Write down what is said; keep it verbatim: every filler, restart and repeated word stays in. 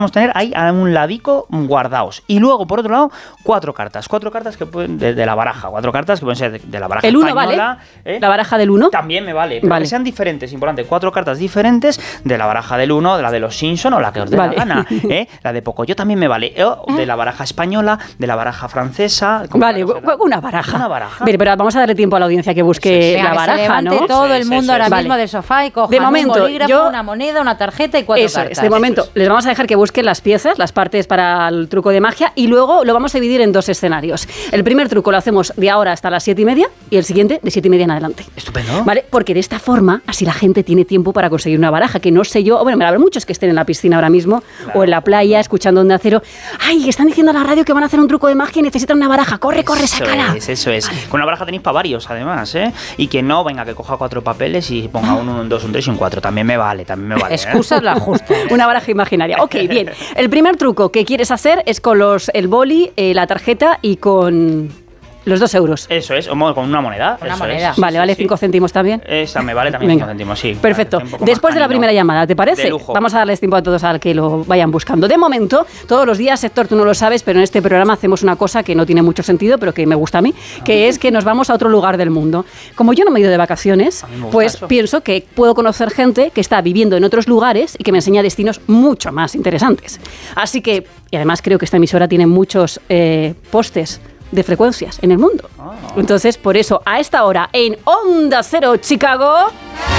Vamos a tener ahí a un ladico guardados. Y luego, por otro lado, cuatro cartas. Cuatro cartas que pueden, de, de la baraja. Cuatro cartas que pueden ser de, de la baraja el uno española. ¿Vale? ¿eh? ¿La baraja del uno? También me vale. Pero vale. que sean diferentes, importante. Cuatro cartas diferentes de la baraja del uno, de la de los Simpson o la que os dé vale. la gana. ¿eh? La de Pocoyo también me vale. O de la baraja española, de la baraja francesa. Vale, una baraja. Una baraja. Bien, pero vamos a darle tiempo a la audiencia que busque Venga, la baraja, que ¿no? todo el mundo ahora vale. mismo del sofá y cojan de momento, un bolígrafo, yo, una moneda, una tarjeta y cuatro eso cartas. Es, de momento, les vamos a dejar que busquen las piezas, las partes para el truco de magia, y luego lo vamos a dividir en dos escenarios. El primer truco lo hacemos de ahora hasta las siete y media y el siguiente de siete y media en adelante. Estupendo. ¿Vale? Porque de esta forma, así la gente tiene tiempo para conseguir una baraja, que no sé yo, bueno, me habrá muchos que estén en la piscina ahora mismo, claro, o en la playa, escuchando Onda Cero. ¡Ay, están diciendo a la radio que van a hacer un truco de magia y necesitan una baraja! ¡Corre, corre, eso sácala! Es, eso es. Vale. Con una baraja tenéis para varios, además, ¿eh? Y que no, venga, que coja cuatro papeles y ponga un uno, un dos, un tres y un cuatro. También me vale, también me vale. ¿eh? Excusas la justa. Una baraja imaginaria. Ok, bien. El primer truco que quieres hacer es con los el boli, eh, la tarjeta y con los dos euros. Eso es, o con una moneda. Una eso moneda. Es. Vale, sí, vale, sí, cinco céntimos también. Esa me vale también Venga. cinco céntimos, sí. Perfecto. Vale, Después de la primera llamada, ¿te parece? De lujo. Vamos a darles tiempo a todos a que lo vayan buscando. De momento, todos los días, Héctor, tú no lo sabes, pero en este programa hacemos una cosa que no tiene mucho sentido, pero que me gusta a mí, que es que nos vamos a otro lugar del mundo. Como yo no me he ido de vacaciones, pues eso. Pienso que puedo conocer gente que está viviendo en otros lugares y que me enseña destinos mucho más interesantes. Así que, y además creo que esta emisora tiene muchos eh, postes de frecuencias en el mundo. Oh. Entonces, por eso, a esta hora, en Onda Cero Chicago...